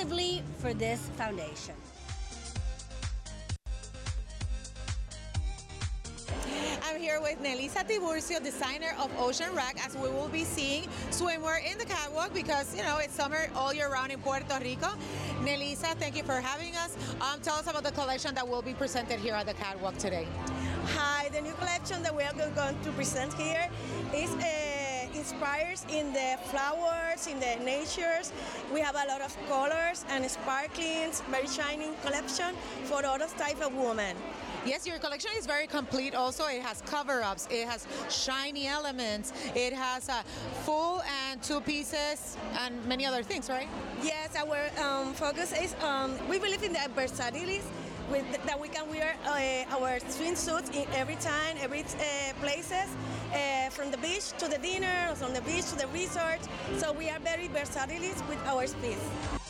exclusively for this foundation. I'm here with Nelisa Tiburcio, designer of Ocean Rack, as we will be seeing swimwear in the catwalk because, you know, it's summer all year round in Puerto Rico. Nelisa, thank you for having us. Tell us about the collection that will be presented here at the catwalk today. Hi, the new collection that we are going to present here is inspires in the flowers, in the natures. We have a lot of colors and sparklings, very shining collection for all type of women. Yes, your collection is very complete also. It has cover-ups, it has shiny elements, it has full and two pieces and many other things, right? Yes, our focus is, we believe in the versatility that we can wear our swimsuits in every time, every places, from the beach to the dinner, or from the beach to the resort. So we are very versatile with our piece.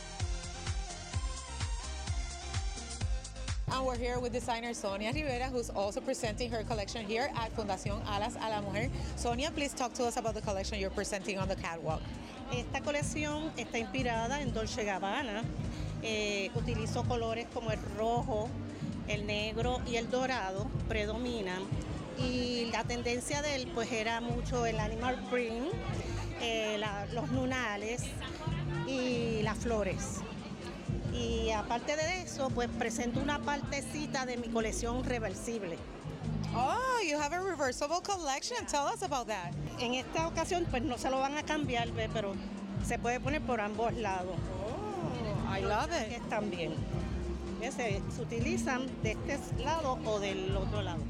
And we're here with designer Sonia Rivera, who's also presenting her collection here at Fundación Alas a la Mujer. Sonia, please talk to us about the collection you're presenting on the catwalk. Esta colección está inspirada en Dolce & Gabbana. Utilizo colores como el rojo, el negro y el dorado, predominan. Y la tendencia de él pues era mucho el animal print, los lunales y las flores. Y aparte de eso, pues presento una partecita de mi colección reversible. Oh, you have a reversible collection. Tell us about that. En esta ocasión, pues no se lo van a cambiar, ¿ve? Pero se puede poner por ambos lados. Oh, I love it. También. Se utilizan de este lado o del otro lado.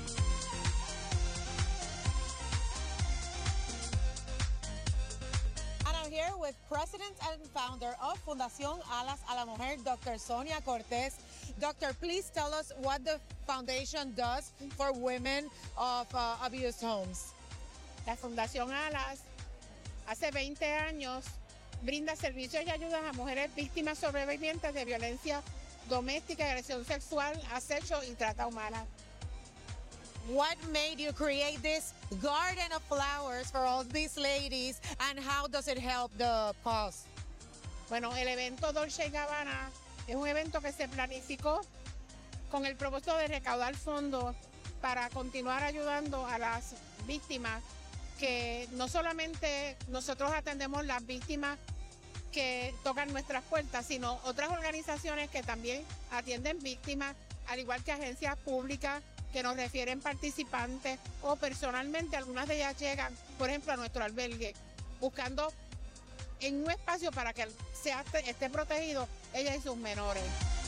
Here with President and founder of Fundación Alas a la Mujer, Dr. Sonia Cortez. Doctor, please tell us what the foundation does for women of abused homes. La Fundación Alas hace 20 años brinda servicios y ayudas a mujeres víctimas sobrevivientes de violencia doméstica, agresión sexual, acecho y trata humana. What made you create this garden of flowers for all these ladies, and how does it help the cause? Bueno, el evento Dolce & Gabbana es un evento que se planificó con el propósito de recaudar fondos para continuar ayudando a las víctimas, que no solamente nosotros atendemos las víctimas que tocan nuestras puertas, sino otras organizaciones que también atienden víctimas, al igual que agencias públicas que nos refieren participantes, o personalmente algunas de ellas llegan, por ejemplo, a nuestro albergue, buscando en un espacio para que esté protegido ella y sus menores.